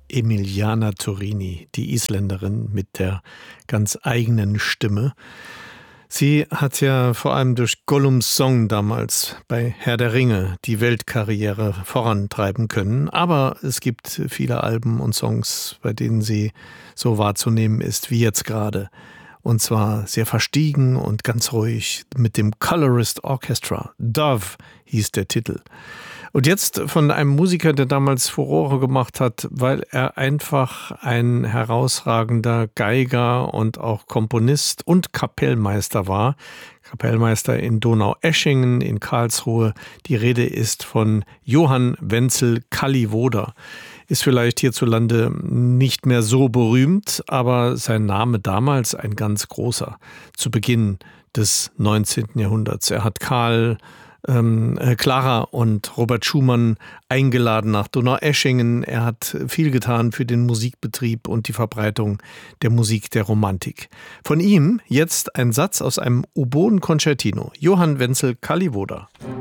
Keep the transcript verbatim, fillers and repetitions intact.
Emiliana Torini, die Isländerin mit der ganz eigenen Stimme. Sie hat ja vor allem durch Gollums Song damals bei Herr der Ringe die Weltkarriere vorantreiben können. Aber es gibt viele Alben und Songs, bei denen sie so wahrzunehmen ist wie jetzt gerade. Und zwar sehr verstiegen und ganz ruhig mit dem Colorist Orchestra. Dove hieß der Titel. Und jetzt von einem Musiker, der damals Furore gemacht hat, weil er einfach ein herausragender Geiger und auch Komponist und Kapellmeister war. Kapellmeister in Donaueschingen in Karlsruhe. Die Rede ist von Johann Wenzel Kalliwoda. Ist vielleicht hierzulande nicht mehr so berühmt, aber sein Name damals ein ganz großer. Zu Beginn des neunzehnten Jahrhunderts. Er hat Karl Ähm, Clara und Robert Schumann eingeladen nach Donaueschingen. Er hat viel getan für den Musikbetrieb und die Verbreitung der Musik der Romantik. Von ihm jetzt ein Satz aus einem Oboen-Concertino. Johann Wenzel Kalliwoda.